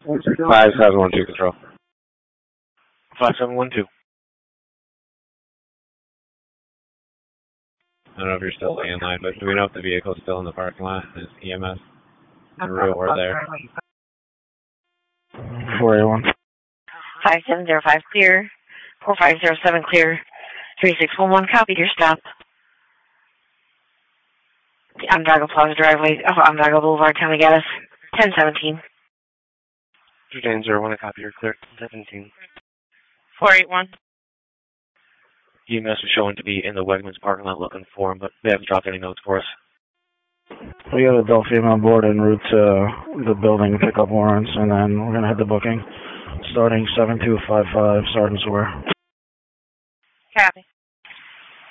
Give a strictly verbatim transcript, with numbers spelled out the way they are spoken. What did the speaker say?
Five seven one two control. Five seven one two. I don't know if you're still in line, but do we know if the vehicle's still in the parking lot? Is E M S en route or there? four eight one. five seven zero five clear. four five zero seven clear. three six one one copy your stop. The Onondaga Plaza driveway of Onondaga Boulevard, Tamagatas. ten seventeen. two nine zero one, copy your clear. seventeen. four eight one. E M S is showing to be in the Wegmans parking lot looking for him, but they haven't dropped any notes for us. We got a adult female board en route to the building, pick up warrants, and then we're going to head to booking. Starting seven two five five, Sergeant Square. Copy.